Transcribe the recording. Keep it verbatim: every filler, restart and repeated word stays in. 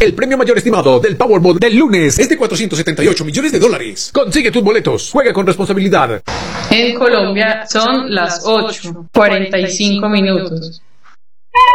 El premio mayor estimado del Powerball del lunes es de cuatrocientos setenta y ocho millones de dólares. Consigue tus boletos. Juega con responsabilidad. En Colombia son las ocho, cuarenta y cinco minutos.